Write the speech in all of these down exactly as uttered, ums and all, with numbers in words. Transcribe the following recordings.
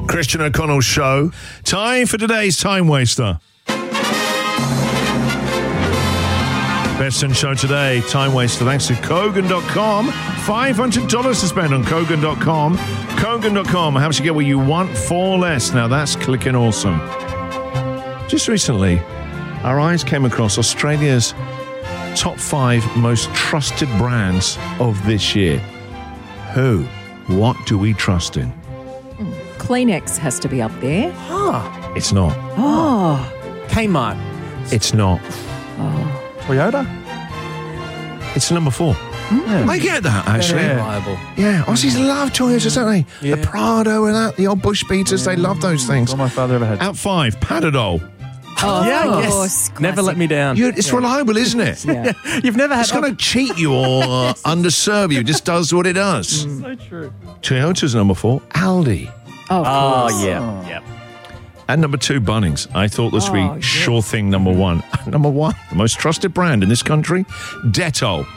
Christian O'Connell Show. Time for today's Time Waster. Best in show today, Time Waster, thanks to Kogan dot com. five hundred dollars to spend on Kogan dot com. Kogan dot com helps you get what you want for less. Now that's clicking awesome. Just recently, our eyes came across Australia's top five most trusted brands of this year. Who? What do we trust in? Kleenex has to be up there. Ah, It's not. Oh. Kmart. It's not. Toyota. It's number four. Yeah. I get that, actually. Yeah. Reliable. Yeah, Aussies love Toyotas, don't they? Yeah. The Prado and that, the old Bush Beaters, they love those things. All my father ever had. At five, Panadol. Oh, Yeah, of yes. course, Never let classic. me down. You, it's reliable, isn't it? Yeah. You've never had. It's going to cheat you or uh, underserve you. It just does what it does. So true. Toyota's number four. Aldi. Oh, of Oh, course. yeah. Yep. And number two, Bunnings. I thought this would Oh, be yes. sure thing number one. Number one, the most trusted brand in this country, Dettol.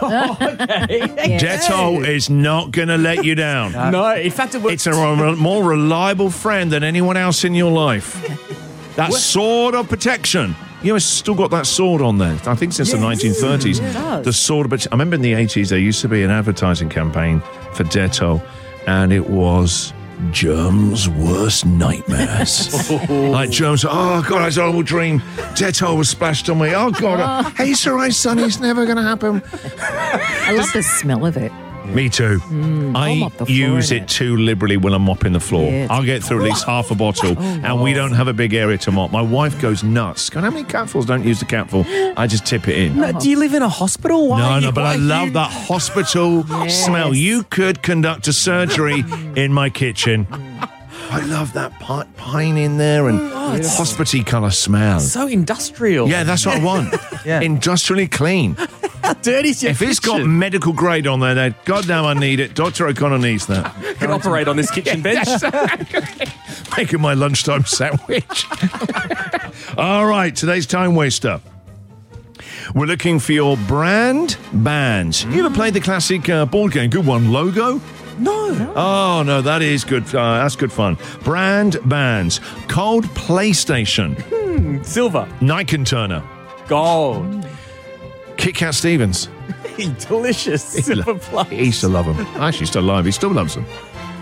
Yeah. Dettol is not going to let you down. No, in fact, it works. It's a re- more reliable friend than anyone else in your life. That sword of protection. You know, it's still got that sword on there. I think since the nineteen thirties. it does. The sword of protection. I remember in the eighties, there used to be an advertising campaign for Dettol, and it was germs' worst nightmares. Like germs, oh, God, that's a horrible dream. Dettol was splashed on me. Oh, God. Hey, it's all right, son. It's never going to happen. I love the smell of it. Me too. I'll I mop the floor use in it it. too liberally when I'm mopping the floor. Yeah, it's- I'll get through at least half a bottle, and we don't have a big area to mop. My wife goes nuts. Going, how many capfuls? Don't use the capful. I just tip it in. No, do you live in a hospital? Why No, are no, you- but why I are love you- that hospital smell. You could conduct a surgery in my kitchen. I love that pi- pine in there and hospital colour smell. So industrial. Yeah, that's what I want. Yeah. Industrially clean. How dirty is your If it's got kitchen? medical grade on there, then goddamn I need it. Doctor O'Connor needs that. Can operate on this kitchen bench. Making my lunchtime sandwich. All right, today's Time Waster. We're looking for your brand bands. You ever played the classic uh, board game? Good one, Logo? No. Oh, no, that is good. Uh, that's good fun. Brand bands. Cold PlayStation. Silver. Nike and Turner. Gold. Kit Kat Stevens. Delicious. Silver plus. He used to love them. Actually, he's still alive. He still loves them.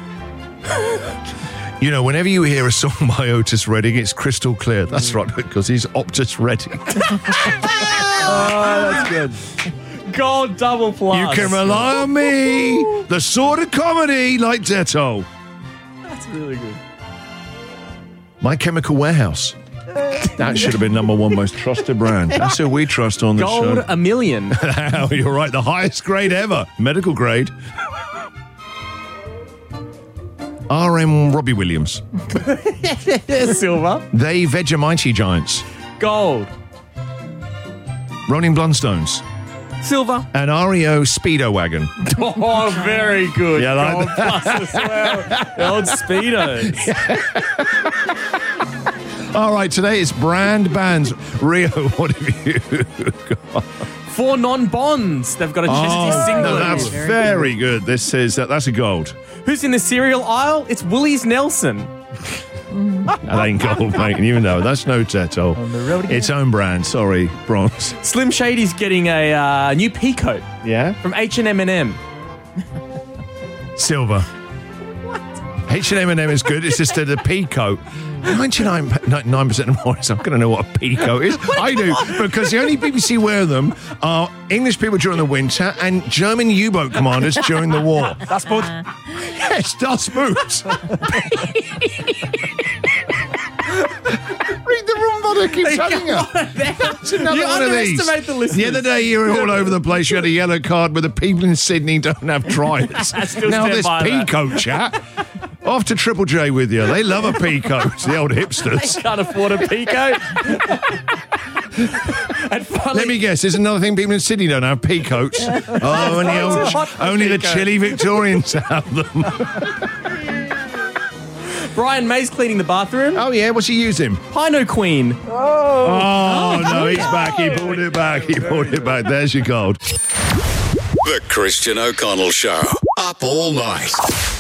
You know, whenever you hear a song by Otis Redding, it's crystal clear. That's right, because he's Optus Redding. Oh, that's good. Gold double plus. You can rely on me. The sort of comedy like Dettol. That's really good. My Chemical Warehouse. That should have been number one most trusted brand. That's who we trust on the Gold show. a million. Oh, you're right. The highest grade ever. Medical grade. R M Robbie Williams. Silver. They Vegemite Giants. Gold. Rolling Blundstones. Silver. And R E O Speedo Wagon. Oh, very good. Yeah, I like Gold plus as well. The old Speedos. All right, today is brand bands. Rio, what have you got? Four non-bonds. They've got a chesty Oh, singlet. no, that's Very very good. This is uh, that's a gold. Who's in the cereal aisle? It's Woolies Nelson. That ain't gold, mate. You know that's no Dettol. Its own brand. Sorry, bronze. Slim Shady's getting a uh, new pea coat Yeah, from H and M and M. silver. H and M and M is good. It's just uh, the pea coat. ninety-nine percent of more. I'm going to know what a pea coat is. I do, because the only people see wear them are English people during the winter and German U-boat commanders during the war. Das Boot. Yes, Das Boot. Read the room, what I keep telling you. That's another You one of these. underestimate the listeners. The other day you were all over the place. You had a yellow card with the people in Sydney don't have dryers. still Now stand this by that. peacoat chat. Off to Triple J with you. They love a peacoat, the old hipsters. Can't afford a pea coat. And finally, Let me guess, there's another thing people in Sydney don't have, peacoats. Oh, and the old, Hot only the peacoat. chilly Victorians have them. Brian May's cleaning the bathroom. Oh, yeah, what's he using? Pino Queen. Oh, no, he's back. He brought it back. He brought it back. There's your gold. The Christian O'Connell Show. Up all night.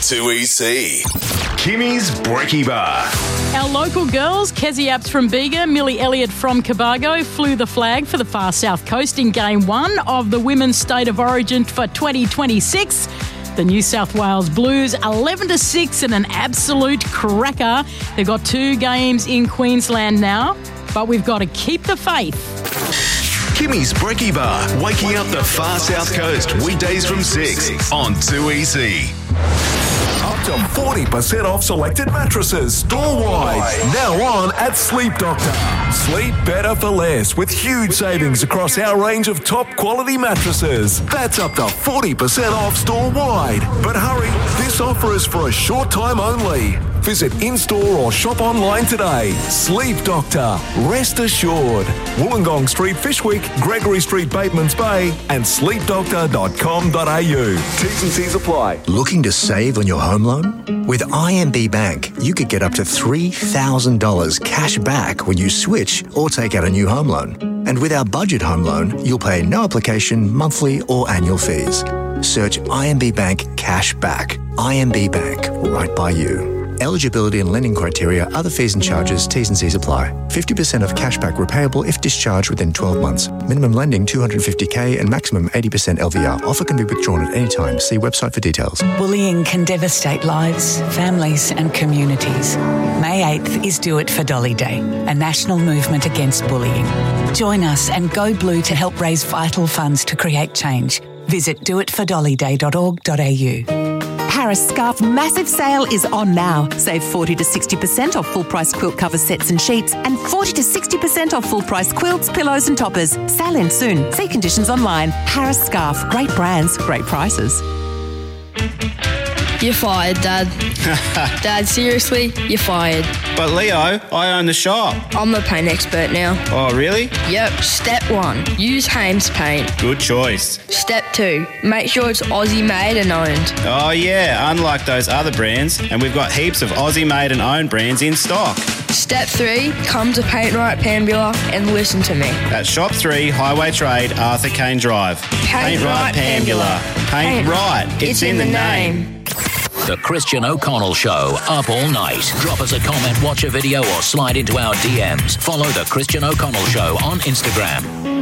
two E C. Kimmy's Brekkie Bar. Our local girls, Kezzy Apps from Bega, Millie Elliott from Cobargo, flew the flag for the far south coast in Game one of the Women's State of Origin for twenty twenty-six. The New South Wales Blues, eleven to six and an absolute cracker. They've got two games in Queensland now, but we've got to keep the faith. Kimmy's Brekkie Bar, waking up the far south coast, weekdays from six on two E C. Up to forty percent off selected mattresses store-wide. Now on at Sleep Doctor. Sleep better for less with huge savings across our range of top quality mattresses. That's up to forty percent off store-wide. But hurry, this offer is for a short time only. Visit in-store or shop online today. Sleep Doctor. Rest assured. Wollongong Street, Fishwick, Gregory Street, Batemans Bay, and sleep doctor dot com dot a u. T's and C's apply. Looking to save on your home loan? With I M B Bank, you could get up to three thousand dollars cash back when you switch or take out a new home loan. And with our budget home loan, you'll pay no application, monthly or annual fees. Search I M B Bank Cash Back. I M B Bank, right by you. Eligibility and lending criteria, other fees and charges, T's and C's apply. fifty percent of cashback repayable if discharged within twelve months. Minimum lending two hundred fifty thousand and maximum eighty percent L V R. Offer can be withdrawn at any time. See website for details. Bullying can devastate lives, families and communities. May eighth is Do It for Dolly Day, a national movement against bullying. Join us and go blue to help raise vital funds to create change. Visit do it for dolly day dot org dot a u. Harris Scarf massive sale is on now. Save forty to sixty percent off full price quilt cover sets and sheets and forty to sixty percent off full price quilts, pillows and toppers. Sale ends soon. See conditions online. Harris Scarf. Great brands, great prices. You're fired, Dad. Dad, seriously, you're fired. But Leo, I own the shop. I'm the paint expert now. Oh, really? Yep. Step one, use Hames paint. Good choice. Step two, make sure it's Aussie made and owned. Oh, yeah, unlike those other brands. And we've got heaps of Aussie made and owned brands in stock. Step three, come to Paint Right Pambula and listen to me. At Shop three, Highway Trade, Arthur Kane Drive. Paint, Paint Right Pambula. Paint, Paint Right, it's, it's in, in the name. name. The Christian O'Connell Show, up all night. Drop us a comment, watch a video, or slide into our D Ms. Follow The Christian O'Connell Show on Instagram.